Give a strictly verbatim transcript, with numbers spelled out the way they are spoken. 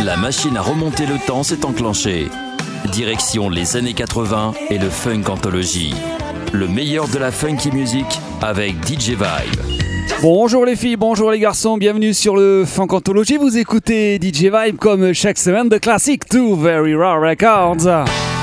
La machine à remonter le temps s'est enclenchée. Direction les années quatre-vingts et le Funk Anthology. Le meilleur de la funky music avec D J Vibe. Bonjour les filles, bonjour les garçons, bienvenue sur le Funk Anthology. Vous écoutez D J Vibe comme chaque semaine de classique to Very Rare Records.